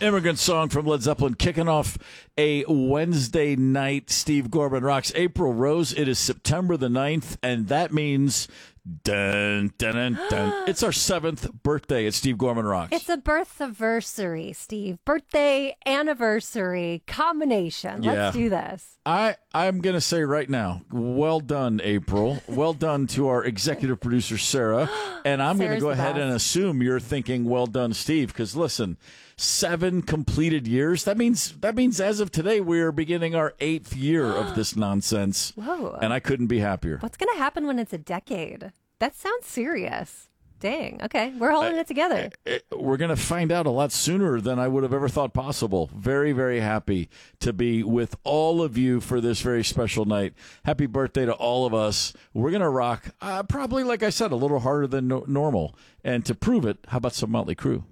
Immigrant Song from Led Zeppelin, kicking off a Wednesday night Steve Gorman Rocks. April Rose, it is September the 9th, and that means dun, dun, dun, dun. It's our 7th birthday at Steve Gorman Rocks. It's a birth-anniversary, Steve. Birthday anniversary combination. Yeah. Let's do this. I'm going to say right now, well done, April. Well done to our executive producer, Sarah. And I'm going to go ahead and assume you're thinking, well done, Steve, because listen, 7 completed years. That means as of today, we are beginning our 8th year of this nonsense. Whoa. And I couldn't be happier. What's going to happen when it's a decade? That sounds serious. Dang. Okay. We're holding it together. We're going to find out a lot sooner than I would have ever thought possible. Very, very happy to be with all of you for this very special night. Happy birthday to all of us. We're going to rock, probably, like I said, a little harder than normal. And to prove it, how about some Motley Crue?